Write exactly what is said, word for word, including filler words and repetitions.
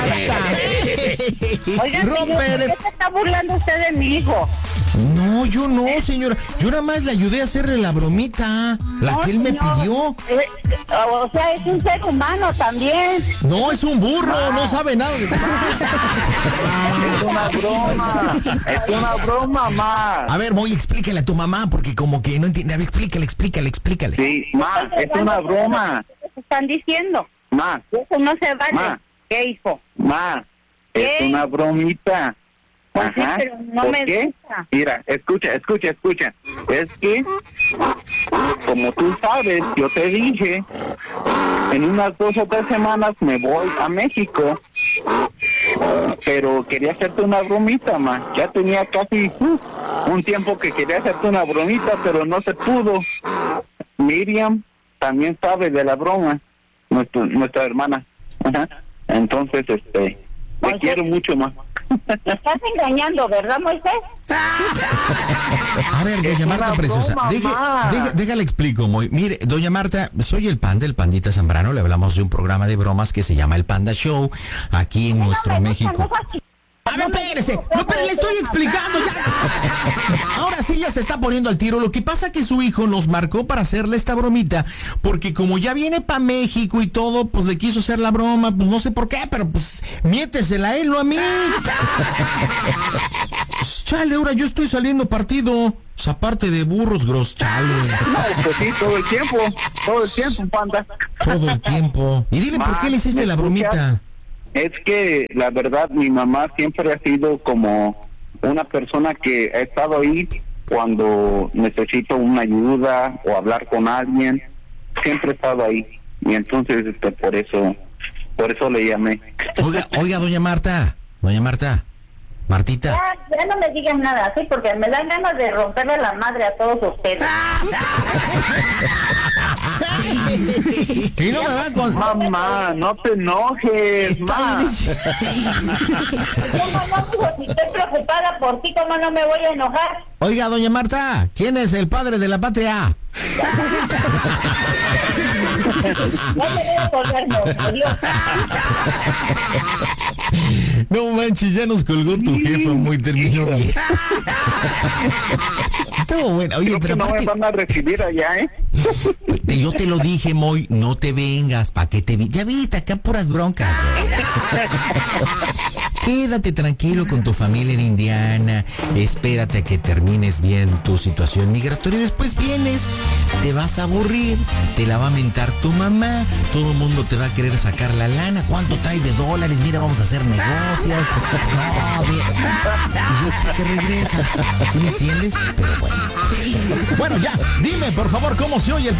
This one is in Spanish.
Oiga, Romper. señor, ¿por qué se está burlando usted de mi hijo? No, yo no, señora. Yo nada más le ayudé a hacerle la bromita, la No, que él me señor. pidió. Eh, o sea, es un ser humano también. No, es un burro, no sabe nada. de- Es una broma. Es una broma, ma. A ver, voy, explícale a tu mamá, porque como que no entiende. A ver, explícale, explícale, explícale. Sí, ma, es una broma. ¿Qué están diciendo? Ma, Eso no se vale. Ma. ¿Qué, hijo? ma, es ¿Qué? una bromita. Pues sí, Ajá. pero no ¿Por me qué? gusta. Mira, escucha, escucha, escucha. Es que, como tú sabes, yo te dije, en unas dos o tres semanas me voy a México. Pero quería hacerte una bromita, ma. Ya tenía casi uh, un tiempo que quería hacerte una bromita, pero no se pudo. Miriam también sabe de la broma, nuestra, nuestra hermana. Ajá. Entonces, este, te Oye. quiero mucho, ma. Me estás engañando, ¿verdad, Moisés? A ver, doña Es Marta una Preciosa, broma, deje, ma. deje- déjale explico, muy. Mire, doña Marta, soy el Panda, el Pandita Zambrano, le hablamos de un programa de bromas que se llama El Panda Show, aquí en nuestro No me México. gusta, no fastidies. A ver, espérese, no, pero le estoy explicando ya. Ahora sí ya se está poniendo al tiro. Lo que pasa que su hijo nos marcó para hacerle esta bromita, porque como ya viene para México y todo, pues le quiso hacer la broma, pues no sé por qué, pero pues miétesela a él, no a mí. Pues, chale, ahora yo estoy saliendo partido. Pues, aparte de burros, gros, chale. No, pues sí, todo el tiempo, todo el tiempo, panda. Todo el tiempo. Y dile por qué le hiciste ¿Me la escuchas? bromita. Es que la verdad mi mamá siempre ha sido como una persona que ha estado ahí cuando necesito una ayuda o hablar con alguien, siempre ha estado ahí. Y entonces este, por eso, por eso le llamé. Oiga, oiga, doña Marta, doña Marta, Martita. Ya, ya no me digas nada así, porque me dan ganas de romperle la madre a todos ustedes. Y no me va con... Mamá, no te enojes, Está ma. bien hecho. ¿Cómo no, hijo? Si estoy preocupada por ti, ¿cómo no me voy a enojar? Oiga, doña Marta, ¿quién es el padre de la patria? No me voy a colgar, no, adiós. No manches, ya nos colgó tu jefa, muy terminó bien. Estuvo bueno. Oye, Creo pero que no me aparte, van a recibir allá, ¿eh? te- yo te lo dije, Moy, no te vengas, pa' que te vi. Ya viste, acá puras broncas. Quédate tranquilo con tu familia en Indiana, espérate a que termines bien tu situación migratoria y después vienes, te vas a aburrir, te la va a mentar tu mamá, todo el mundo te va a querer sacar la lana, ¿cuánto trae de dólares? Mira, vamos a hacer negocios. No, bien. Y yo, ¿qué regresas? ¿Sí me entiendes? Pero bueno. Bueno, ya, dime por favor cómo se oye el